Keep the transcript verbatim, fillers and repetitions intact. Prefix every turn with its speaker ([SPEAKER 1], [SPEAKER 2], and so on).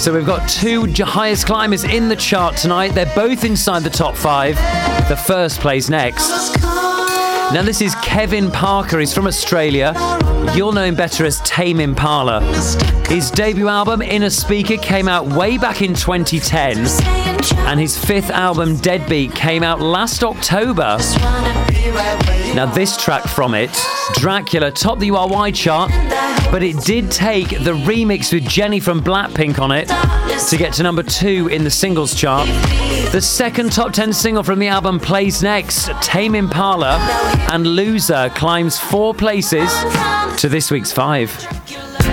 [SPEAKER 1] So we've got two j- highest climbers in the chart tonight. They're both inside the top five. The first plays next. Now this is Kevin Parker. He's from Australia. You'll know him better as Tame Impala. His debut album, Inner Speaker, came out way back in twenty ten. And his fifth album, Deadbeat, came out last October. Now this track from it, Dracula, topped the U R Y chart, but it did take the remix with Jennie from Blackpink on it to get to number two in the singles chart. The second top ten single from the album plays next. Tame Impala and Loser climbs four places to this week's five.